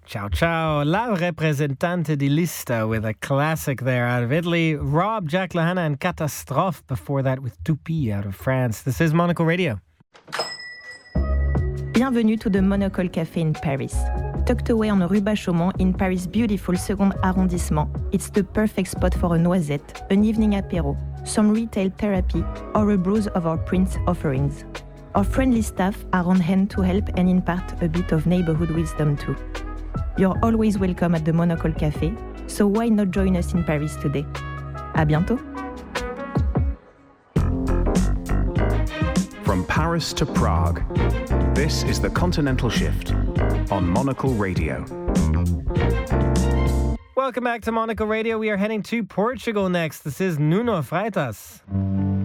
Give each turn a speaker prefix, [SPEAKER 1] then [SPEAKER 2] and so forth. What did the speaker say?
[SPEAKER 1] Ciao ciao, la representante di lista with a classic there out of Italy. Rob, Jack Lahana and Catastrophe before that with Toupie out of France. This is Monocle Radio.
[SPEAKER 2] Bienvenue to the Monocle Café in Paris. Tucked away on Rue Bachaumont in Paris' beautiful second arrondissement, it's the perfect spot for a noisette, an evening apéro, some retail therapy, or a browse of our print offerings. Our friendly staff are on hand to help and impart a bit of neighborhood wisdom too. You're always welcome at the Monocle Café, so why not join us in Paris today? À bientôt!
[SPEAKER 3] From Paris to Prague, this is The Continental Shift on Monocle Radio.
[SPEAKER 1] Welcome back to Monocle Radio. We are heading to Portugal next. This is Nuno Freitas.